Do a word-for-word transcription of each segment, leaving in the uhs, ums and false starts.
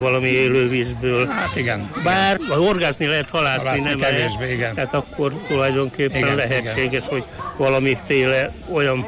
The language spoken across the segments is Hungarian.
valami élővízből. Hát igen. Bár horgászni lehet, halászni, halászni nem kevésbé, lehet. Igen. Tehát akkor tulajdonképpen igen, lehetséges, igen. hogy valamiféle olyan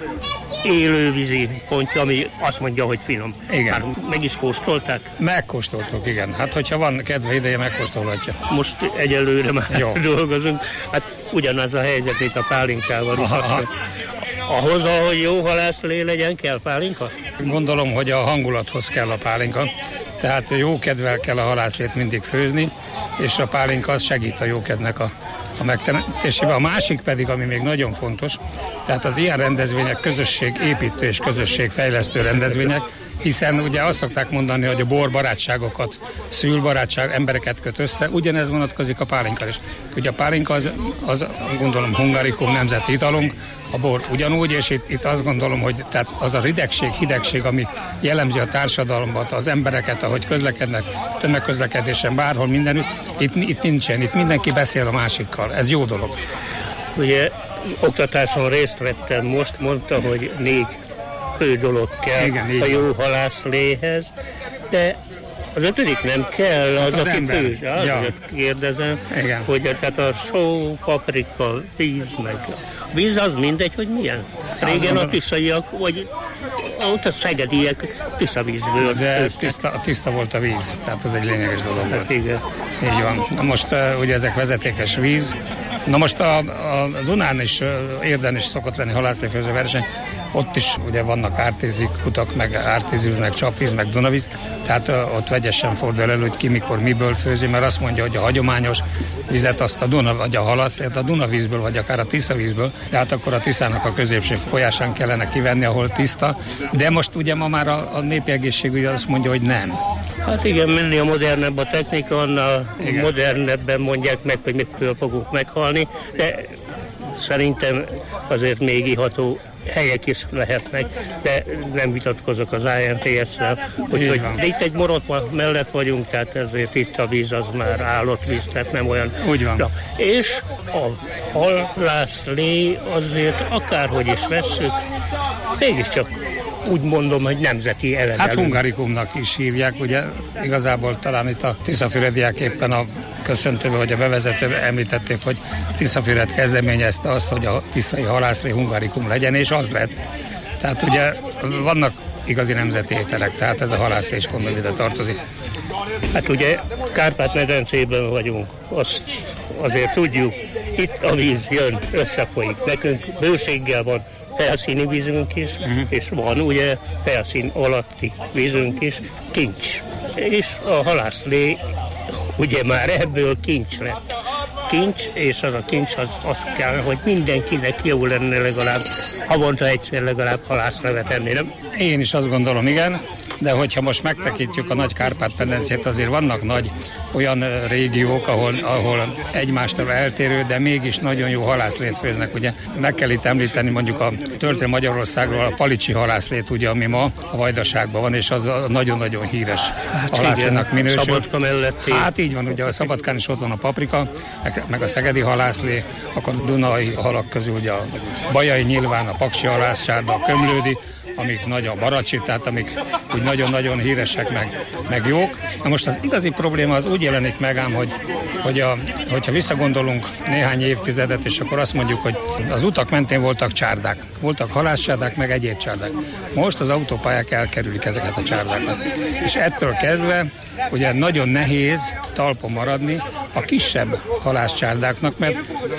élővízi pontja, ami azt mondja, hogy finom. Igen. Már meg is kóstolták? Megkóstoltuk, igen. Hát, hogyha van kedve ideje, megkóstolhatja. Most egyelőre már Jó. dolgozunk. Hát ugyanaz a helyzet, mint a pálinkával is. Azt, ahhoz, ahogy jó halászlé legyen, kell pálinka? Gondolom, hogy a hangulathoz kell a pálinka. Tehát jó kedvel kell a halászlét mindig főzni, és a pálinka az segít a jókednek a, a megteremtésében. A másik pedig, ami még nagyon fontos, tehát az ilyen rendezvények közösségépítő és közösségfejlesztő rendezvények, hiszen ugye azt szokták mondani, hogy a bor barátságokat szül, barátság, embereket köt össze, ugyanez vonatkozik a pálinka is. Ugye a pálinka az, az gondolom hungarikum nemzeti italunk, a bor ugyanúgy, és itt, itt azt gondolom, hogy tehát az a ridegség, hidegség, ami jellemzi a társadalmat, az embereket, ahogy közlekednek, tömegközlekedésen, bárhol, mindenütt, itt, itt nincsen, itt mindenki beszél a másikkal, ez jó dolog. Ugye oktatáson részt vettem, most mondta, hogy négy fő dolog kell igen, a jó halászléhez, de az ötödik nem kell, az, hát az aki főz. Azért ja. kérdezem, igen. hogy tehát a só, paprika, víz, meg a víz az mindegy, hogy milyen. Régen a tiszaiak, vagy ott a szegediek tiszavízből. De tiszta, tiszta volt a víz, tehát ez egy lényeges dolog volt. Hát igen. Így van. Na most uh, ugye ezek vezetékes víz. Na most a, a Dunán is, uh, Érden is szokott lenni halászléfőző verseny. Ott is ugye vannak ártézi kutak, meg ártézi, meg csapvíz, meg Dunavíz. Tehát uh, ott vegyesen fordul elő, hogy ki mikor miből főzi, mert azt mondja, hogy a hagyományos vizet azt a Duna, vagy a halászlét a Dunavízből, vagy akár a Tiszavízből, de hát akkor a Tiszának a középső folyásán kellene kivenni, ahol tiszta. De most ugye ma már a, a népi egészségügy azt mondja, hogy nem. Hát igen, minél modernebb a technika, annál igen. modernebben mondják meg, hogy mitől fogunk meghalni, de szerintem azért még iható helyek is lehetnek, de nem vitatkozok az I N T S-szel, úgyhogy itt egy morotva mellett vagyunk, tehát ezért itt a víz az már állott víz, tehát nem olyan. Úgy van. Na, és a halászlé azért akárhogy is vesszük, mégiscsak úgy mondom, hogy nemzeti eledelünk. Hát hungarikumnak is hívják, ugye igazából talán itt a Tiszafürediek éppen a köszöntőbe, vagy a bevezetőbe említették, hogy Tiszafüred kezdeményezte azt, hogy a tiszai halászlé hungarikum legyen, és az lett. Tehát ugye vannak igazi nemzeti ételek, tehát ez a halászlé is gondolom ide tartozik. Hát ugye Kárpát-medencében vagyunk, azt azért tudjuk, itt a víz jön, összefolyik. Nekünk bőséggel van felszíni vízünk is, uh-huh. és van ugye felszín alatti vízünk is, kincs. És a halászlé ugye már ebből kincs lett. Kincs, és az a kincs az, az kell, hogy mindenkinek jó lenne legalább, havonta egyszer legalább halászlevet enni, nem? Én is azt gondolom, igen, de hogyha most megtekintjük a nagy Kárpát-medencét, azért vannak nagy olyan régiók, ahol, ahol egymástól eltérő, de mégis nagyon jó halászlét főznek, ugye. Meg kell itt említeni mondjuk a történelmi Magyarországról a palicsi halászlét, ugye, ami ma a Vajdaságban van, és az nagyon-nagyon híres hát halászlénak minősül. Szabadka melletti. Hát így van, ugye a Szabadkán is ott van a paprika, meg a szegedi halászlé, akkor a dunai halak közül ugye a bajai nyilván, a paksi halászcsárda, a kömlődi, amik nagy a baracsi, tehát amik úgy nagyon-nagyon híresek, meg, meg jók. Na most az igazi probléma az úgy jelenik meg ám, hogy, hogy a, hogyha visszagondolunk néhány évtizedet, és akkor azt mondjuk, hogy az utak mentén voltak csárdák. Voltak halászcsárdák, meg egyéb csárdák. Most az autópályák elkerülik ezeket a csárdákat. És ettől kezdve ugye nagyon nehéz talpon maradni a kisebb halászcsárdáknak, mert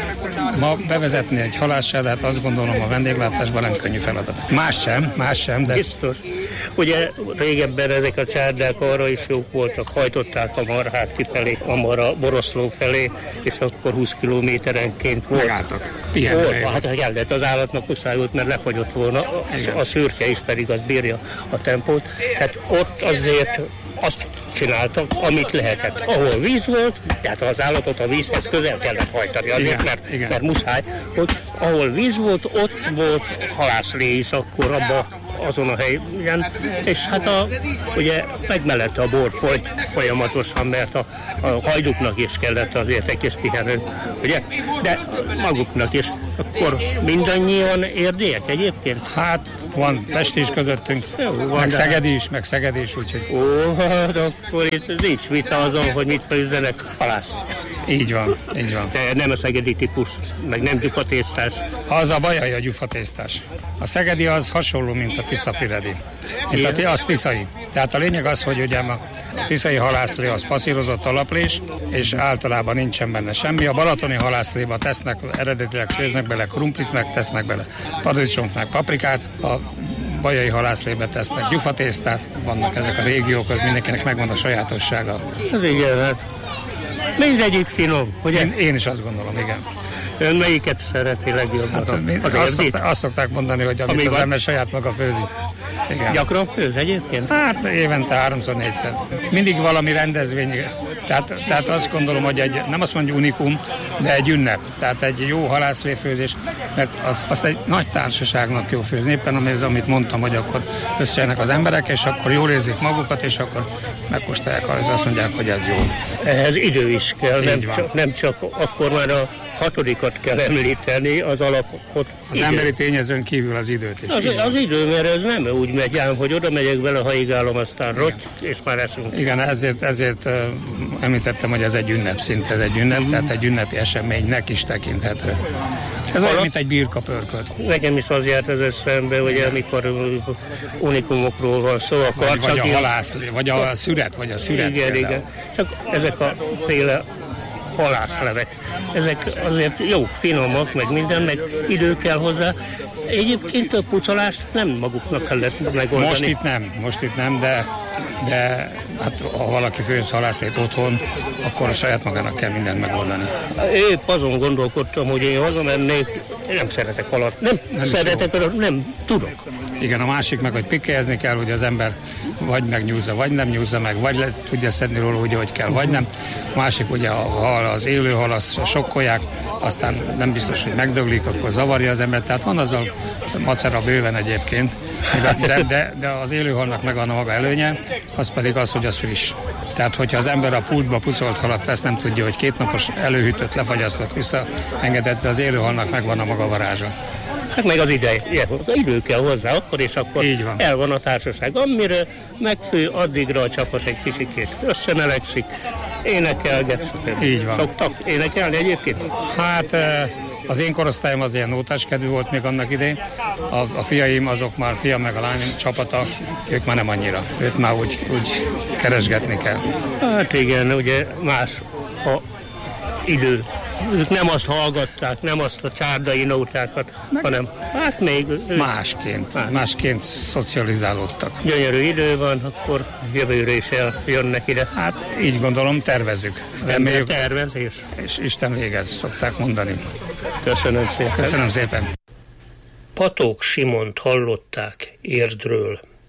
ma bevezetni egy halászcsárdát, azt gondolom a vendéglátásban nem könnyű feladat. Más sem, más sem, de... Biztos. Ugye régebben ezek a csárdák arra is jók voltak, hajtották a marhát kifelé, a mara Boroszló felé, és akkor húsz kilométerenként volt. Megálltak. Pihenőre. Hát kellett az állatnak muszáj volt, mert lefagyott volna, a, a szürke is pedig az bírja a tempót. Tehát ott azért azt csináltak, amit lehetett. Ahol víz volt, tehát az állatot a vízhez közel kellett hajtani, azért, mert, mert muszáj, hogy ahol víz volt, ott volt halászlé is akkor abba azon a helyen, és hát a, ugye megmellette a bor folyt folyamatosan, mert a, a hajduknak is kellett azért egy kis pihenő, ugye? De maguknak is. Akkor mindannyian érdélyek egyébként? Hát van Pesti is közöttünk, Jó, van, meg de... Szegedi is, meg Szegedi is, úgyhogy... Ó, hát akkor itt nincs vita azon, hogy mit főzzenek, halász. Így van, így van. De nem a szegedi típus, meg nem gyufatésztás. Az a bajai a gyufatésztás. A szegedi az hasonló, mint a tiszafüredi. Mint a, az tiszai. Tehát a lényeg az, hogy ugye a tiszai halászlé az passzírozott alaplés, és általában nincsen benne semmi. A balatoni halászléba tesznek, eredetileg főznek bele krumplit, meg tesznek bele paradicsomot, meg paprikát. A bajai halászlébe tesznek gyufatésztát. Vannak ezek a régiók, hogy mindenkinek megvan a sajátossága. Ez igen, hát mindegyik finom, ugye? Én, én is azt gondolom, igen. Ön melyiket szereti legjobban? Hát, azt, szokták, azt szokták mondani, hogy amit az ember saját maga főzi. Igen. Gyakran főz egyébként? Hát évente háromszor, négyszer. Mindig valami rendezvény. Tehát, tehát azt gondolom, hogy egy, nem azt mondja unikum, de egy ünnep. Tehát egy jó halászléfőzés, mert az, azt egy nagy társaságnak jó főzni. Éppen amit, amit mondtam, hogy akkor összejönnek az emberek, és akkor jól érzik magukat, és akkor megkóstolják, és azt mondják, hogy ez jó. Ehhez idő is kell, nem csak, nem csak akkor már a hatodikat kell említeni, az alapot. Az idő. Emberi tényezőn kívül az időt is. Az, az idő, mert ez nem úgy megy ám, hogy oda megyek vele, haigálom, aztán rocsk, és már eszünk. Igen, ezért, ezért uh, említettem, hogy ez egy ünnep szinte, ez egy ünnep, mm. tehát egy ünnepi eseménynek is tekinthető. Ez olyan, mint egy birka pörkölt. Nekem is az járt az eszembe, hogy amikor unikumokról van szó, a vagy, vagy a halászlé, vagy a szüret, vagy a szüret. Igen, például. Igen. Csak ezek a féle halászlevek. Ezek azért jó, finomak, meg minden, meg idő kell hozzá. Egyébként a pucolást nem maguknak kellett megoldani. Most itt nem, most itt nem, de, de hát, ha valaki főz halászlét otthon, akkor a saját magának kell mindent megoldani. Épp azon gondolkodtam, hogy én hazamennék, nem szeretek halat. Nem, nem szeretek, nem tudok. Igen, a másik meg, hogy pikkelyezni kell, hogy az ember vagy megnyúzza, vagy nem nyúzza meg, vagy le tudja szedni róla úgy, hogy kell, vagy nem. A másik ugye a hal, az élő hal, azt sokkolják, aztán nem biztos, hogy megdöglik, akkor zavarja az ember. Tehát van az a macera bőven egyébként, de, de, de az élő halnak megvan a maga előnye, az pedig az, hogy az friss. Tehát, hogyha az ember a pultba pucolt halat vesz, nem tudja, hogy két napos előhűtött, lefagyasztott, visszaengedett, de az élő halnak megvan a maga varázsa. Hát meg az ideje, az idő kell hozzá, akkor és akkor el van a társaság. Amire megfő, addigra a csapat egy kicsikét összemelegszik, énekelget. Így van. Szoktak énekelni egyébként? Hát az én korosztályom az ilyen nótáskedvű volt még annak idején. A, a fiaim, azok már fia meg a lány csapata, ők már nem annyira. Őt már úgy, úgy keresgetni kell. Hát igen, ugye más a idő. Ők nem azt hallgatták, nem azt a csárdai nótákat, meg, hanem hát még... Másként, más. másként szocializálódtak. Gyönyörű idő van, akkor jövőre is eljönnek ide. Hát így gondolom, tervezzük. Reméljük. Tervezés. És Isten végez, szokták mondani. Köszönöm szépen. Köszönöm szépen. Patók Simont hallották Érdről.